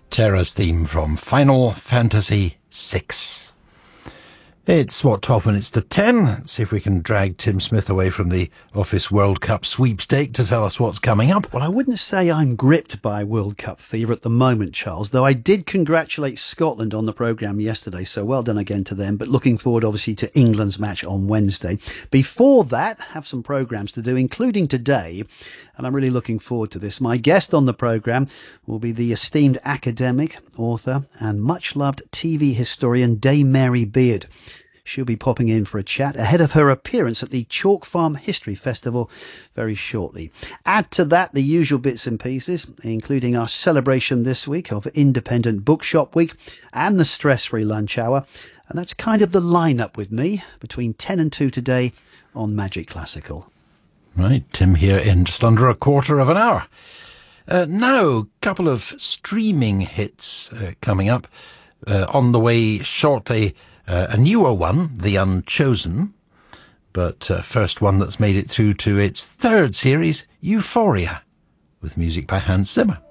Terra's theme from Final Fantasy VI. It's, 12 minutes to 10. Let's see if we can drag Tim Smith away from the Office World Cup sweepstake to tell us what's coming up. Well, I wouldn't say I'm gripped by World Cup fever at the moment, Charles, though I did congratulate Scotland on the programme yesterday, so well done again to them, but looking forward, obviously, to England's match on Wednesday. Before that, have some programmes to do, including today, and I'm really looking forward to this. My guest on the programme will be the esteemed academic, author, and much-loved TV historian Dame Mary Beard. She'll be popping in for a chat ahead of her appearance at the Chalk Farm History Festival very shortly. Add to that the usual bits and pieces, including our celebration this week of Independent Bookshop Week and the stress-free lunch hour. And that's kind of the lineup with me between 10 and 2 today on Magic Classical. Right, Tim here in just under a quarter of an hour. Now, a couple of streaming hits coming up. On the way shortly, a newer one, The Unchosen, but first one that's made it through to its third series, Euphoria, with music by Hans Zimmer.